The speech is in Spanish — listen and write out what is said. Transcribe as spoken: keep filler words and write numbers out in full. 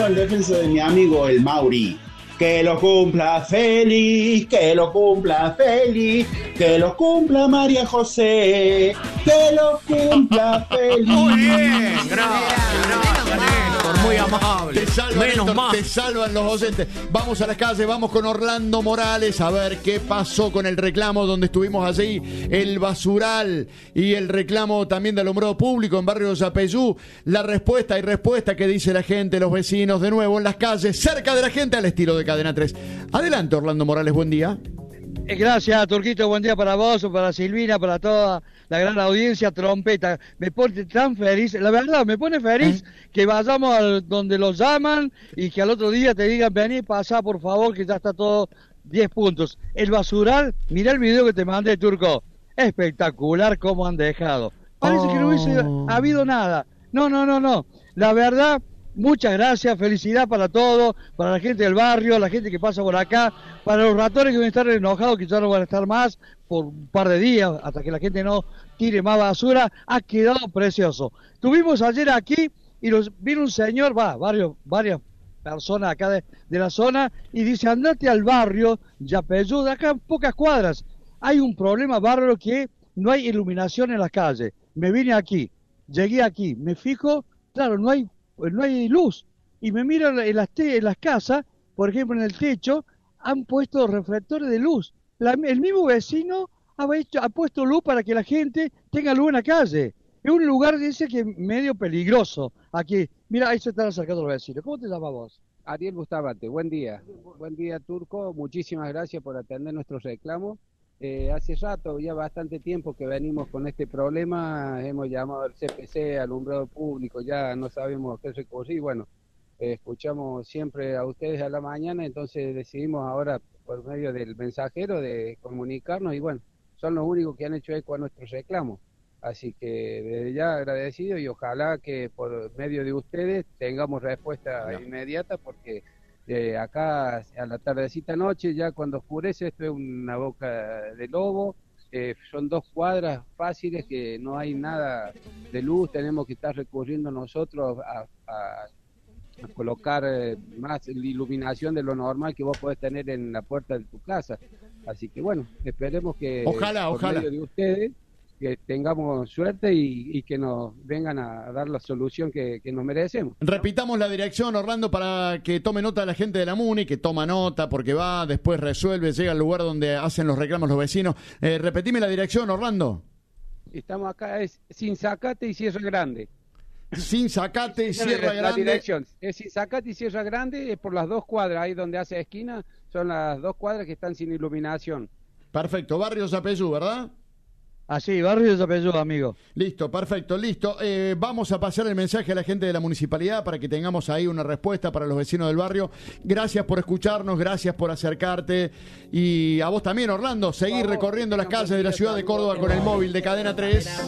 en defensa de mi amigo el Mauri. Que lo cumpla feliz, que lo cumpla feliz, que lo cumpla María José, que lo cumpla feliz. Muy bien, gracias, gracias, Néstor, muy amable. Te salvan, Menos Néstor, mal. te salvan los docentes. Vamos a la calle, vamos con Orlando Morales a ver qué pasó con el reclamo donde estuvimos allí, el basural y el reclamo también de alumbrado público en barrio Yapeyú. La respuesta y respuesta que dice la gente, los vecinos, de nuevo en las calles, cerca de la gente, al estilo de Cadena tres. Adelante, Orlando Morales, buen día. Gracias, Turquito, buen día para vos, para Silvina, para toda la gran audiencia. Trompeta, me pone tan feliz, la verdad, me pone feliz ¿Eh? que vayamos al, donde los llaman y que al otro día te digan, vení, pasá por favor, que ya está todo diez puntos. El basural, mirá el video que te mandé, Turco, espectacular cómo han dejado. Parece oh. que no hubiese habido nada. No, no, no, no, la verdad... Muchas gracias, felicidad para todos, para la gente del barrio, la gente que pasa por acá, para los ratones que van a estar enojados, que ya no van a estar más por un par de días, hasta que la gente no tire más basura. Ha quedado precioso. Tuvimos ayer aquí y los, vino un señor, va, varios, varias personas acá de, de la zona, y dice, andate al barrio Yapeyú, de acá pocas cuadras. Hay un problema bárbaro que no hay iluminación en las calles. Me vine aquí, llegué aquí, me fijo, claro, no hay no hay luz, y me miran en las, te en las casas, por ejemplo en el techo, han puesto reflectores de luz. La, el mismo vecino ha, hecho, ha puesto luz para que la gente tenga luz en la calle. Es un lugar, dice, que medio peligroso. Aquí, mira, ahí se están acercando los vecinos. ¿Cómo te llamas vos? Ariel Bustamante, buen día. Buen día, Turco, muchísimas gracias por atender nuestros reclamos. Eh, hace rato, ya bastante tiempo que venimos con este problema, hemos llamado al C P C, alumbrado público, ya no sabemos qué recurrir, bueno, eh, escuchamos siempre a ustedes a la mañana, entonces decidimos ahora por medio del mensajero de comunicarnos y bueno, son los únicos que han hecho eco a nuestros reclamos, así que desde ya agradecido y ojalá que por medio de ustedes tengamos respuesta no. inmediata porque... Eh, acá a la tardecita noche, ya cuando oscurece, esto es una boca de lobo, eh, son dos cuadras fáciles que no hay nada de luz, tenemos que estar recurriendo nosotros a, a, a colocar eh, más iluminación de lo normal que vos podés tener en la puerta de tu casa. Así que bueno, esperemos que ojalá, por ojalá. medio de ustedes que tengamos suerte y, y que nos vengan a dar la solución que, que nos merecemos. Repitamos la dirección, Orlando, para que tome nota la gente de la MUNI, que toma nota porque va, después resuelve, llega al lugar donde hacen los reclamos los vecinos. Eh, repetime la dirección, Orlando. Estamos acá, es Sin Zacate y Sierra Grande. Sin Zacate y Sierra la, Grande. La dirección es Sin Zacate y Sierra Grande, es por las dos cuadras, ahí donde hace esquina, son las dos cuadras que están sin iluminación. Perfecto, barrio Yapeyú, ¿verdad? Así, barrio Yapeyú, amigo. Listo, perfecto, listo. Eh, vamos a pasar el mensaje a la gente de la municipalidad para que tengamos ahí una respuesta para los vecinos del barrio. Gracias por escucharnos, gracias por acercarte. Y a vos también, Orlando, seguir recorriendo las calles de la ciudad de Córdoba con el móvil de Cadena tres.